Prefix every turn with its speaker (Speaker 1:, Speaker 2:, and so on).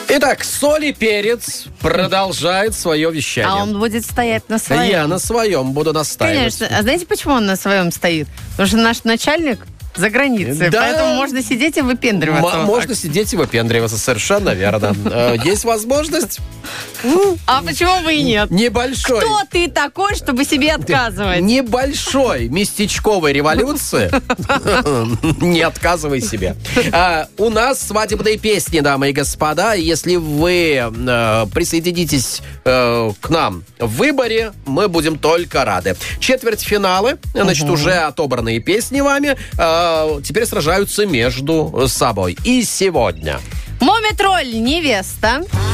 Speaker 1: Итак, соль и перец продолжает свое вещание.
Speaker 2: А он будет стоять на своем.
Speaker 1: Я на своем буду настаивать.
Speaker 2: Конечно. А знаете, почему он на своем стоит? Потому что наш начальник за границей,
Speaker 1: да.
Speaker 2: поэтому можно сидеть и выпендриваться.
Speaker 1: Можно сидеть и выпендриваться, совершенно верно. Есть возможность?
Speaker 2: А почему бы и нет?
Speaker 1: Небольшой.
Speaker 2: Кто ты такой, чтобы себе отказывать?
Speaker 1: Небольшой местечковой революции. Не отказывай себе. У нас свадебные песни, дамы и господа. Если вы присоединитесь к нам в выборе, мы будем только рады. Четвертьфиналы, значит, уже отобранные песни вами, теперь сражаются между собой. И сегодня
Speaker 2: Мумий-тролль, невеста.